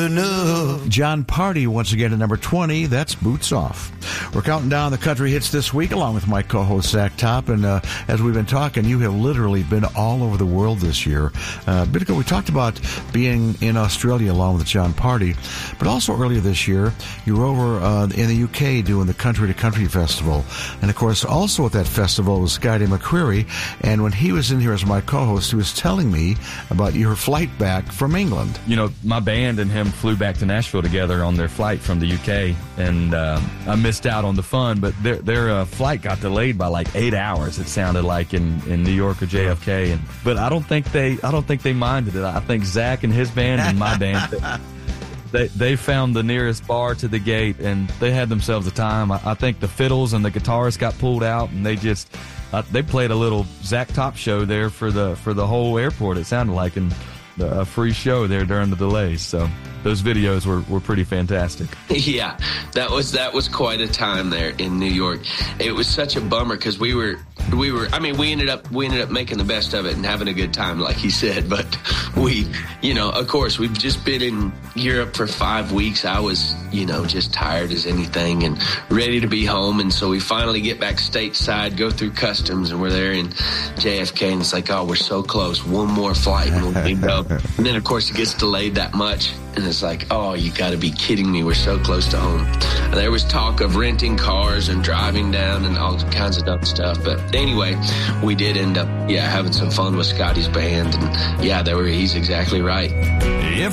enough. John Party once again at number 20. That's Boots Off. We're counting down the country hits this week along with my co-host Zach Top. And as we've been talking, you have literally been all over the world this year. A bit ago, we talked about being in Australia along with John Party. But also earlier this year, you were over in the UK doing the Country to Country Festival. And of course, also at that festival was Scotty McCreery. And when he was in here as my co-host, he was telling me about your flight back from England. You know, my band and him flew back to Nashville together on their flight from the UK, and I missed out on the fun, but their flight got delayed by like 8 hours. It sounded like in New York or JFK, but I don't think they minded it. I think Zach and his band and my band, they found the nearest bar to the gate, and they had themselves a time. I think the fiddles and the guitarists got pulled out, and they played a little Zach Top show there for the whole airport. It sounded like, and a free show there during the delays. So those videos were pretty fantastic. Yeah, that was quite a time there in New York. It was such a bummer because we ended up making the best of it and having a good time, like he said. But of course, we've just been in Europe for 5 weeks. I was, just tired as anything and ready to be home. And so we finally get back stateside, go through customs, and we're there in JFK. And it's like, oh, we're so close. One more flight and we'll be go. And then, of course, it gets delayed that much. And it's like, oh, you got to be kidding me. We're so close to home. And there was talk of renting cars and driving down and all kinds of dumb stuff. But anyway, we did end up, having some fun with Scotty's band. And he's exactly right. If